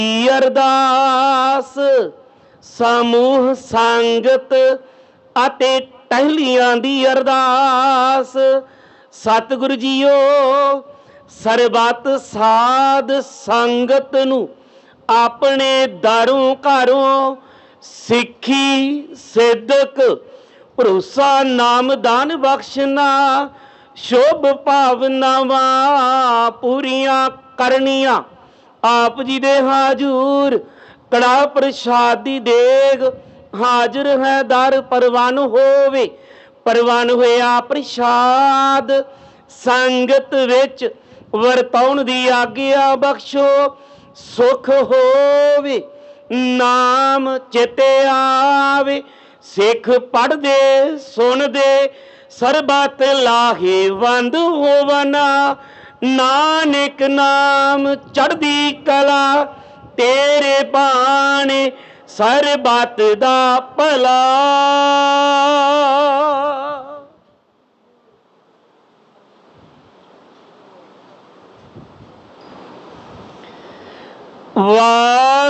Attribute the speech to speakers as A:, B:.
A: अरदास समूह संगत ਅਤੇ ਟਹਿਲੀਆਂ ਦੀ ਅਰਦਾਸ। ਸਤਿਗੁਰੂ ਜੀਓ ਸਰਬੱਤ ਸਾਧ ਸੰਗਤ ਨੂੰ ਆਪਣੇ ਦਰੋਂ ਘਰੋਂ ਸਿੱਖੀ ਸਿੱਧਕ ਭਰੋਸਾ ਨਾਮ ਦਾਨ ਬਖਸ਼ਣਾ, ਸ਼ੁਭ ਭਾਵਨਾਵਾਂ ਪੂਰੀਆਂ ਕਰਨੀਆਂ। ਆਪ ਜੀ ਦੇ ਹਾਜ਼ੂਰ ਕੜਾ ਪ੍ਰਸ਼ਾਦ ਦੀ ਦੇਗ ਹਾਜ਼ਰ ਹੈ ਦਰ ਪ੍ਰਵਾਨ ਹੋਵੇ। ਪ੍ਰਵਾਨ ਹੋਇਆ ਪ੍ਰਸ਼ਾਦ ਸੰਗਤ ਵਿੱਚ ਵਰਤਾਉਣ ਦੀ ਆਗਿਆ ਬਖਸ਼ੋ। ਸੁਖ ਹੋਵੇ ਨਾਮ ਚਿਤੇ ਆਵੇ, ਸਿੱਖ ਪੜ੍ਹਦੇ ਸੁਣਦੇ ਸਰਬੱਤ ਲਾਹੇਵੰਦ ਹੋਵਨਾ। ਨਾਨਕ ਨਾਮ ਚੜ੍ਹਦੀ ਕਲਾ ਤੇਰੇ ਬਾਣੇ ਸਰਬੱਤ ਦਾ ਭਲਾ। ਵਾਹ